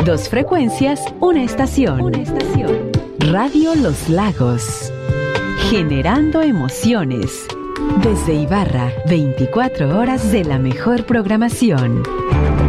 2 frecuencias, una estación. Radio Los Lagos. Generando emociones. Desde Ibarra, 24 horas de la mejor programación.